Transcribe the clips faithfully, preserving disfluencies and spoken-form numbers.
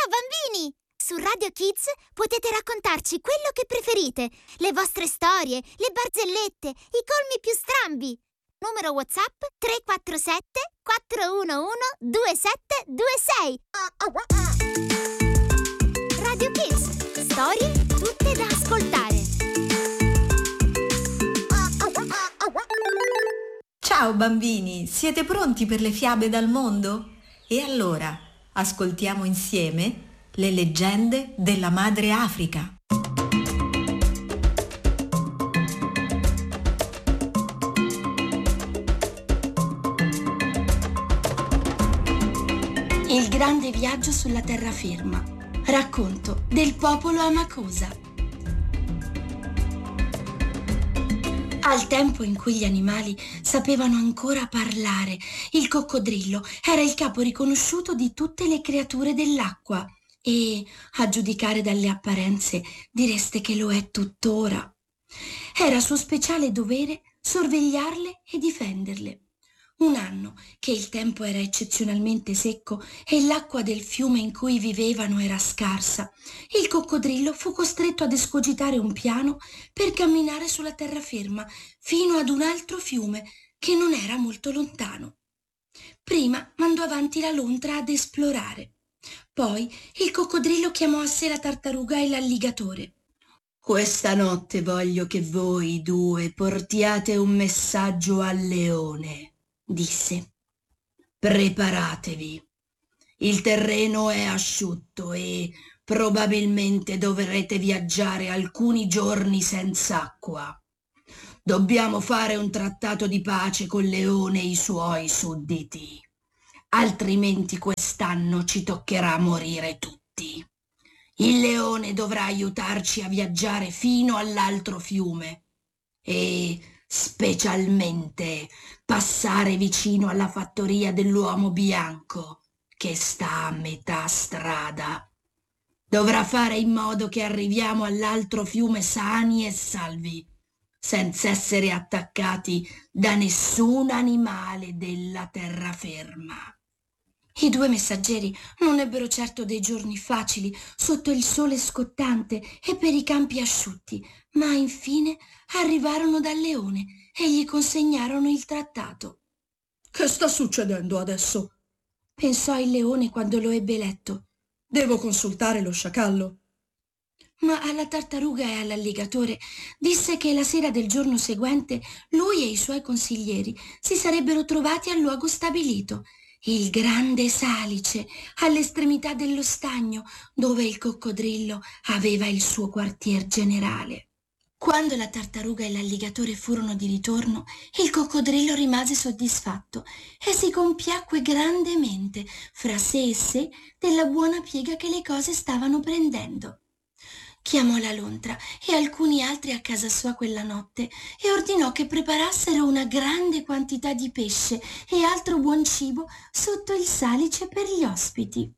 Ciao bambini! Su Radio Kids potete raccontarci quello che preferite, le vostre storie, le barzellette, i colmi più strambi. Numero WhatsApp tre quattro sette quattro uno uno due sette due sei. Radio Kids, storie tutte da ascoltare. Ciao bambini, siete pronti per le fiabe dal mondo? E allora, ascoltiamo insieme le leggende della madre Africa. Il grande viaggio sulla terraferma. Racconto del popolo Amakosa. Al tempo in cui gli animali sapevano ancora parlare, il coccodrillo era il capo riconosciuto di tutte le creature dell'acqua e, a giudicare dalle apparenze, direste che lo è tuttora. Era suo speciale dovere sorvegliarle e difenderle. Un anno che il tempo era eccezionalmente secco e l'acqua del fiume in cui vivevano era scarsa, il coccodrillo fu costretto ad escogitare un piano per camminare sulla terraferma fino ad un altro fiume che non era molto lontano. Prima mandò avanti la lontra ad esplorare. Poi il coccodrillo chiamò a sé la tartaruga e l'alligatore. «Questa notte voglio che voi due portiate un messaggio al leone», disse. «Preparatevi. Il terreno è asciutto e probabilmente dovrete viaggiare alcuni giorni senza acqua. Dobbiamo fare un trattato di pace col leone e i suoi sudditi, altrimenti quest'anno ci toccherà morire tutti. Il leone dovrà aiutarci a viaggiare fino all'altro fiume e specialmente passare vicino alla fattoria dell'uomo bianco che sta a metà strada. Dovrà fare in modo che arriviamo all'altro fiume sani e salvi, senza essere attaccati da nessun animale della terraferma». I due messaggeri non ebbero certo dei giorni facili sotto il sole scottante e per i campi asciutti, ma infine arrivarono dal leone e gli consegnarono il trattato. «Che sta succedendo adesso?» pensò il leone quando lo ebbe letto. «Devo consultare lo sciacallo». Ma alla tartaruga e all'alligatore disse che la sera del giorno seguente lui e i suoi consiglieri si sarebbero trovati al luogo stabilito, il grande salice, all'estremità dello stagno, dove il coccodrillo aveva il suo quartier generale. Quando la tartaruga e l'alligatore furono di ritorno, il coccodrillo rimase soddisfatto e si compiacque grandemente fra sé e sé della buona piega che le cose stavano prendendo. Chiamò la lontra e alcuni altri a casa sua quella notte e ordinò che preparassero una grande quantità di pesce e altro buon cibo sotto il salice per gli ospiti.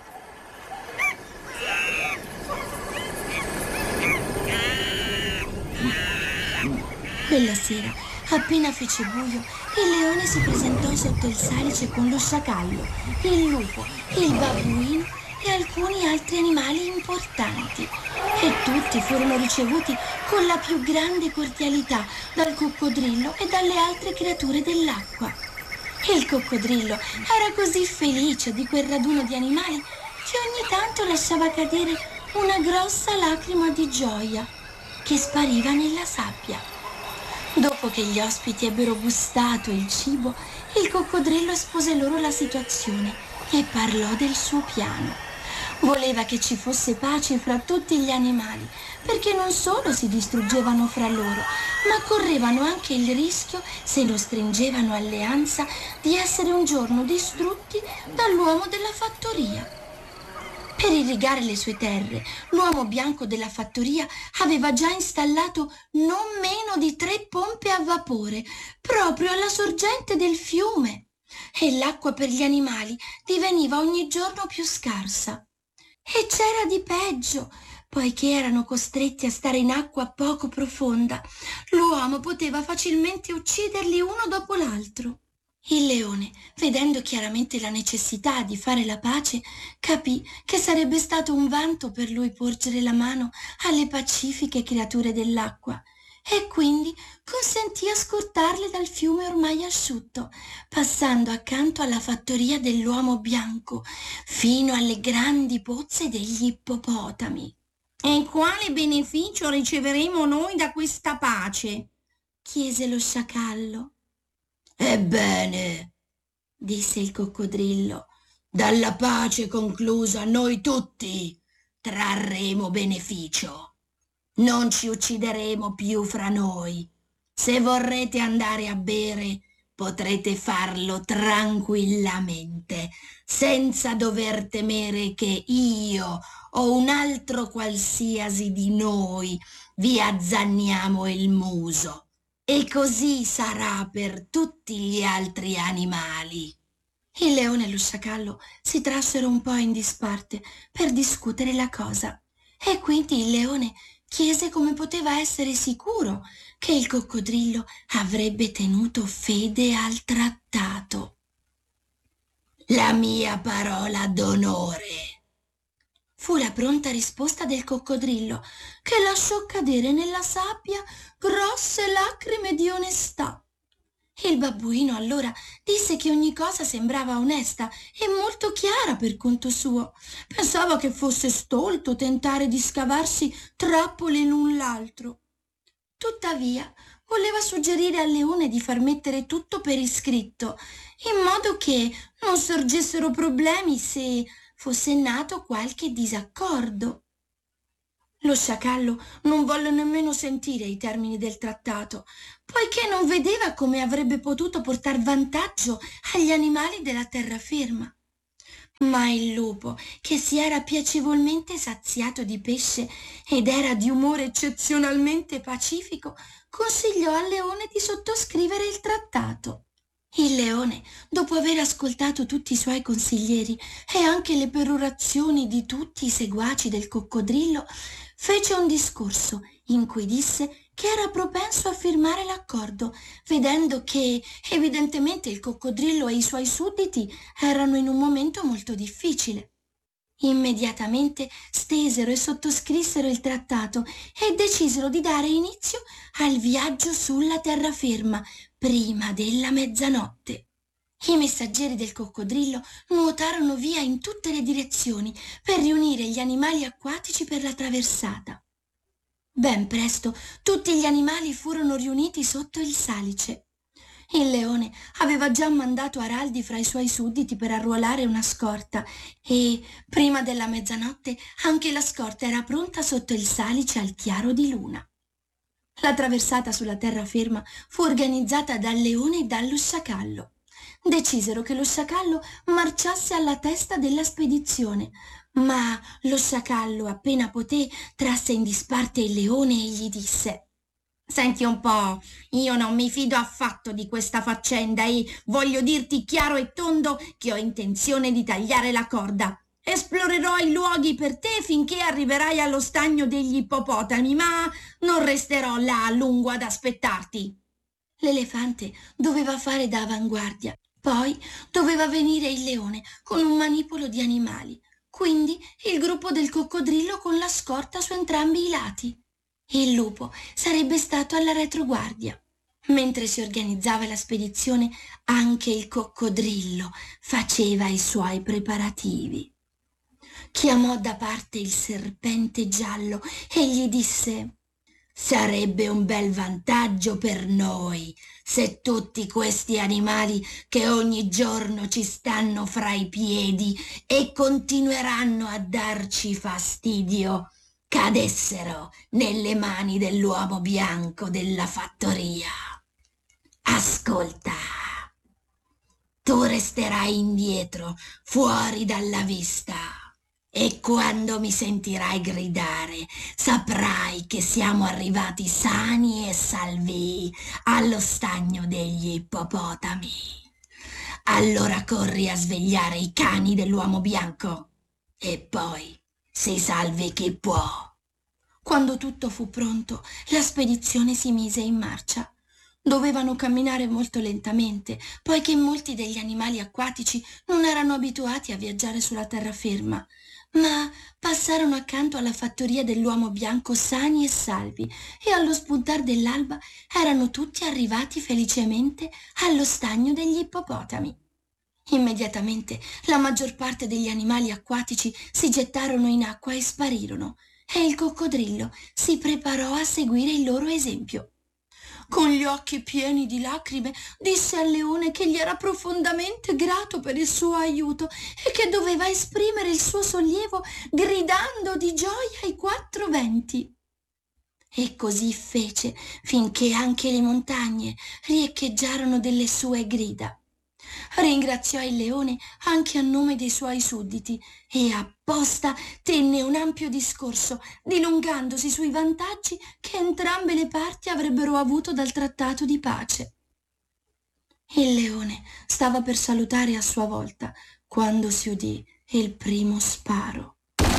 Quella sera, appena fece buio, il leone si presentò sotto il salice con lo sciacallo, il lupo, il babbuino e alcuni altri animali importanti, e tutti furono ricevuti con la più grande cordialità dal coccodrillo e dalle altre creature dell'acqua. Il coccodrillo era così felice di quel raduno di animali che ogni tanto lasciava cadere una grossa lacrima di gioia che spariva nella sabbia. Dopo che gli ospiti ebbero gustato il cibo, il coccodrillo espose loro la situazione e parlò del suo piano. Voleva che ci fosse pace fra tutti gli animali, perché non solo si distruggevano fra loro, ma correvano anche il rischio, se non stringevano alleanza, di essere un giorno distrutti dall'uomo della fattoria. Per irrigare le sue terre, l'uomo bianco della fattoria aveva già installato non meno di tre pompe a vapore, proprio alla sorgente del fiume, e l'acqua per gli animali diveniva ogni giorno più scarsa. E c'era di peggio, poiché erano costretti a stare in acqua poco profonda. L'uomo poteva facilmente ucciderli uno dopo l'altro. Il leone, vedendo chiaramente la necessità di fare la pace, capì che sarebbe stato un vanto per lui porgere la mano alle pacifiche creature dell'acqua e quindi consentì a scortarle dal fiume ormai asciutto, passando accanto alla fattoria dell'uomo bianco fino alle grandi pozze degli ippopotami. «E quale beneficio riceveremo noi da questa pace?» chiese lo sciacallo. «Ebbene», disse il coccodrillo, «dalla pace conclusa noi tutti trarremo beneficio. Non ci uccideremo più fra noi. Se vorrete andare a bere, potrete farlo tranquillamente, senza dover temere che io o un altro qualsiasi di noi vi azzanniamo il muso. E così sarà per tutti gli altri animali». Il leone e lo sciacallo si trassero un po' in disparte per discutere la cosa e quindi il leone chiese come poteva essere sicuro che il coccodrillo avrebbe tenuto fede al trattato. «La mia parola d'onore», fu la pronta risposta del coccodrillo, che lasciò cadere nella sabbia grosse lacrime di onestà. Il babbuino allora disse che ogni cosa sembrava onesta e molto chiara per conto suo. Pensava che fosse stolto tentare di scavarsi trappole l'un l'altro. Tuttavia voleva suggerire al leone di far mettere tutto per iscritto, in modo che non sorgessero problemi se fosse nato qualche disaccordo. Lo sciacallo non volle nemmeno sentire i termini del trattato, poiché non vedeva come avrebbe potuto portar vantaggio agli animali della terraferma. Ma il lupo, che si era piacevolmente saziato di pesce ed era di umore eccezionalmente pacifico, consigliò al leone di sottoscrivere il trattato. Il leone, dopo aver ascoltato tutti i suoi consiglieri e anche le perorazioni di tutti i seguaci del coccodrillo, fece un discorso in cui disse che era propenso a firmare l'accordo, vedendo che evidentemente il coccodrillo e i suoi sudditi erano in un momento molto difficile. Immediatamente stesero e sottoscrissero il trattato e decisero di dare inizio al viaggio sulla terraferma prima della mezzanotte. I messaggeri del coccodrillo nuotarono via in tutte le direzioni per riunire gli animali acquatici per la traversata. Ben presto tutti gli animali furono riuniti sotto il salice. Il leone aveva già mandato araldi fra i suoi sudditi per arruolare una scorta e, prima della mezzanotte, anche la scorta era pronta sotto il salice al chiaro di luna. La traversata sulla terraferma fu organizzata dal leone e dallo sciacallo. Decisero che lo sciacallo marciasse alla testa della spedizione, ma lo sciacallo, appena poté, trasse in disparte il leone e gli disse: «Senti un po', io non mi fido affatto di questa faccenda e voglio dirti chiaro e tondo che ho intenzione di tagliare la corda. Esplorerò i luoghi per te finché arriverai allo stagno degli ippopotami, ma non resterò là a lungo ad aspettarti». L'elefante doveva fare da avanguardia, poi doveva venire il leone con un manipolo di animali, quindi il gruppo del coccodrillo con la scorta su entrambi i lati. Il lupo sarebbe stato alla retroguardia. Mentre si organizzava la spedizione, anche il coccodrillo faceva i suoi preparativi. Chiamò da parte il serpente giallo e gli disse: «Sarebbe un bel vantaggio per noi se tutti questi animali che ogni giorno ci stanno fra i piedi e continueranno a darci fastidio cadessero nelle mani dell'uomo bianco della fattoria. Ascolta, tu resterai indietro, fuori dalla vista, e quando mi sentirai gridare saprai che siamo arrivati sani e salvi allo stagno degli ippopotami. Allora corri a svegliare i cani dell'uomo bianco e poi si salvi chi può». Quando tutto fu pronto, la spedizione si mise in marcia. Dovevano camminare molto lentamente, poiché molti degli animali acquatici non erano abituati a viaggiare sulla terraferma, ma passarono accanto alla fattoria dell'uomo bianco sani e salvi e allo spuntar dell'alba erano tutti arrivati felicemente allo stagno degli ippopotami. Immediatamente la maggior parte degli animali acquatici si gettarono in acqua e sparirono, e il coccodrillo si preparò a seguire il loro esempio. Con gli occhi pieni di lacrime disse al leone che gli era profondamente grato per il suo aiuto e che doveva esprimere il suo sollievo gridando di gioia ai quattro venti. E così fece finché anche le montagne riecheggiarono delle sue grida. Ringraziò il leone anche a nome dei suoi sudditi e apposta tenne un ampio discorso, dilungandosi sui vantaggi che entrambe le parti avrebbero avuto dal trattato di pace. Il leone stava per salutare a sua volta quando si udì il primo sparo.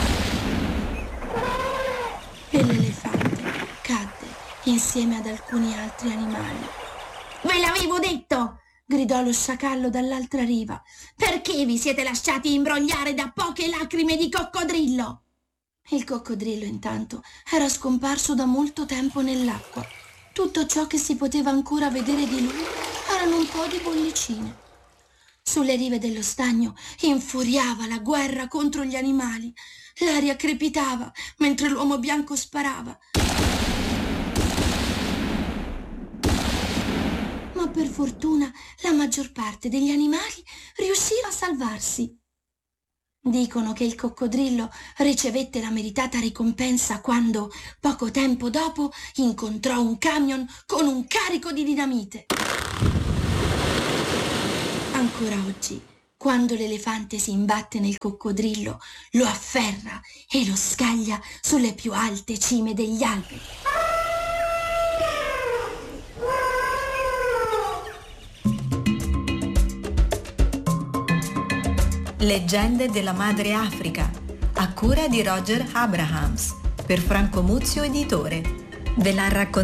E l'elefante cadde insieme ad alcuni altri animali. Ve l'avevo detto! Gridò lo sciacallo dall'altra riva. Perché vi siete lasciati imbrogliare da poche lacrime di coccodrillo? Il coccodrillo intanto era scomparso da molto tempo nell'acqua. Tutto ciò che si poteva ancora vedere di lui erano un po' di bollicine. Sulle rive dello stagno infuriava la guerra contro gli animali. L'aria crepitava mentre l'uomo bianco sparava. Ma per fortuna la maggior parte degli animali riuscì a salvarsi. Dicono che il coccodrillo ricevette la meritata ricompensa quando, poco tempo dopo, incontrò un camion con un carico di dinamite. Ancora oggi, quando l'elefante si imbatte nel coccodrillo, lo afferra e lo scaglia sulle più alte cime degli alberi. Leggende della Madre Africa, a cura di Roger Abrahams, per Franco Muzio Editore. Ve l'ha raccontato